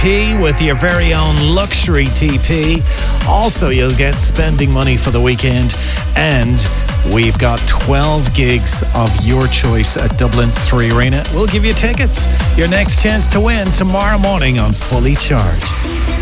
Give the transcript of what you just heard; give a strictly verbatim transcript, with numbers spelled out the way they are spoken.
P with your very own luxury T P. Also, you'll get spending money for the weekend, and we've got twelve gigs of your choice at Dublin's Three Arena. We'll give you tickets. Your next chance to win tomorrow morning on Fully Charged.